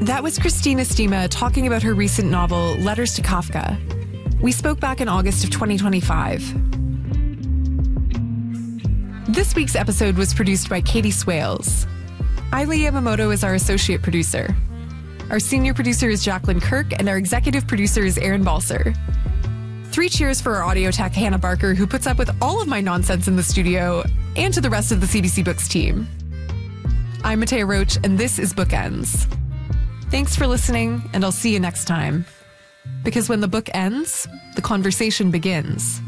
That was Christina Stima talking about her recent novel, Letters to Kafka. We spoke back in August of 2025. This week's episode was produced by Katie Swales. Ailey Yamamoto is our associate producer. Our senior producer is Jacqueline Kirk, and our executive producer is Aaron Balser. 3 cheers for our audio tech, Hannah Barker, who puts up with all of my nonsense in the studio, and to the rest of the CBC Books team. I'm Matea Roach, and this is Bookends. Thanks for listening, and I'll see you next time. Because when the book ends, the conversation begins.